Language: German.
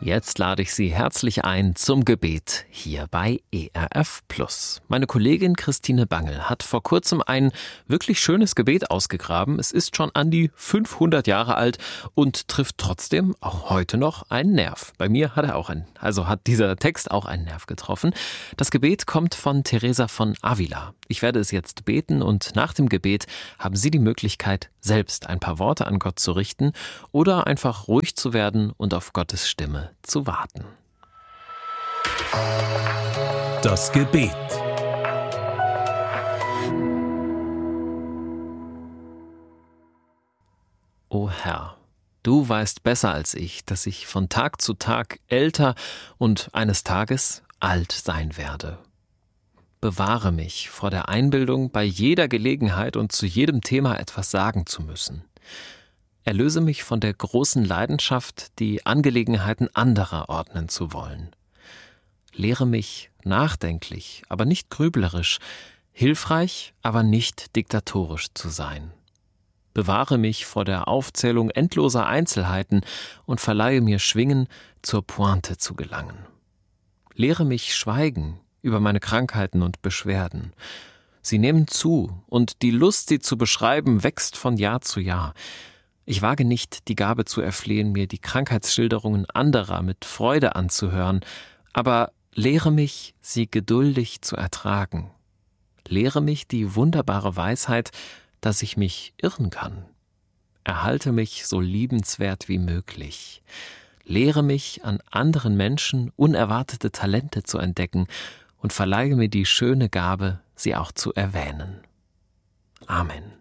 Jetzt lade ich Sie herzlich ein zum Gebet hier bei ERF Plus. Meine Kollegin Christine Bangel hat vor kurzem ein wirklich schönes Gebet ausgegraben. Es ist schon an die 500 Jahre alt und trifft trotzdem auch heute noch einen Nerv. Bei mir hat dieser Text auch einen Nerv getroffen. Das Gebet kommt von Teresa von Avila. Ich werde es jetzt beten und nach dem Gebet haben Sie die Möglichkeit, selbst ein paar Worte an Gott zu richten oder einfach ruhig zu werden und auf Gottes Stimme zu warten. Das Gebet. O Herr, du weißt besser als ich, dass ich von Tag zu Tag älter und eines Tages alt sein werde. Bewahre mich vor der Einbildung, bei jeder Gelegenheit und zu jedem Thema etwas sagen zu müssen. Erlöse mich von der großen Leidenschaft, die Angelegenheiten anderer ordnen zu wollen. Lehre mich nachdenklich, aber nicht grüblerisch, hilfreich, aber nicht diktatorisch zu sein. Bewahre mich vor der Aufzählung endloser Einzelheiten und verleihe mir Schwingen, zur Pointe zu gelangen. Lehre mich schweigen über meine Krankheiten und Beschwerden. Sie nehmen zu, und die Lust, sie zu beschreiben, wächst von Jahr zu Jahr. Ich wage nicht, die Gabe zu erflehen, mir die Krankheitsschilderungen anderer mit Freude anzuhören, aber lehre mich, sie geduldig zu ertragen. Lehre mich die wunderbare Weisheit, dass ich mich irren kann. Erhalte mich so liebenswert wie möglich. Lehre mich, an anderen Menschen unerwartete Talente zu entdecken und verleihe mir die schöne Gabe, sie auch zu erwähnen. Amen.